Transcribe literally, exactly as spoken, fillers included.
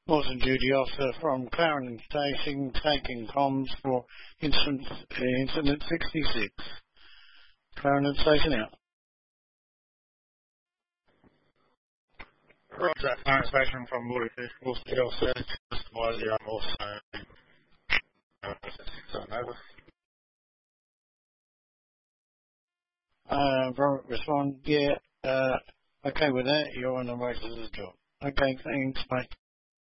Horse and duty officer from Clarendon Station taking comms for incident, uh, incident sixty-six. Clarendon Station out. Roger, Clarendon Station from Waterfish, Horse and duty officer, just advise you I'm also uh, so over. Uh, Robert respond, yeah, uh, okay with that, you're on the way to the job. Okay, thanks, mate.